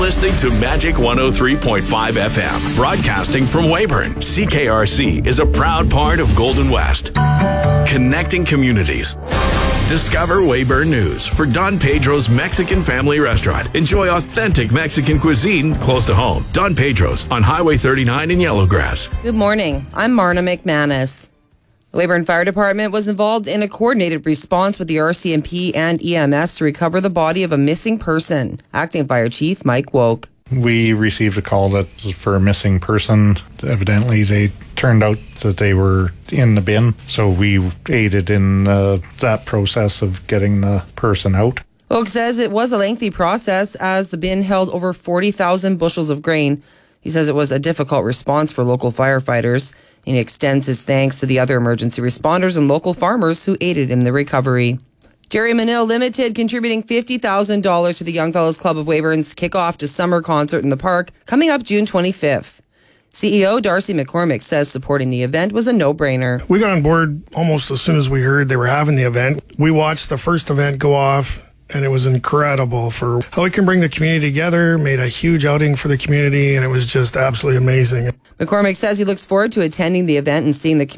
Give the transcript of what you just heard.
listening to Magic 103.5 FM, broadcasting from Weyburn. CKRC is a proud part of Golden West, connecting communities. Discover Weyburn News for Don Pedro's Mexican Family Restaurant. Enjoy authentic Mexican cuisine close to home. Don Pedro's on Highway 39 in Yellowgrass. Good morning. I'm Marna McManus. The Weyburn Fire Department was involved in a coordinated response with the RCMP and EMS to recover the body of a missing person. Acting Fire Chief Mike Woke. We received a call that was for a missing person. Evidently, they turned out that they were in the bin, so we aided in that process of getting the person out. Woke says it was a lengthy process as the bin held over 40,000 bushels of grain. He says it was a difficult response for local firefighters, and he extends his thanks to the other emergency responders and local farmers who aided in the recovery. Jerry Manil Limited contributing $50,000 to the Young Fellows Club of Weyburn's kickoff to summer concert in the park coming up June 25th. CEO Darcy McCormick says supporting the event was a no-brainer. We got on board almost as soon as we heard they were having the event. We watched the first event go off, and it was incredible for how we can bring the community together, made a huge outing for the community, and it was just absolutely amazing. McCormick says he looks forward to attending the event and seeing the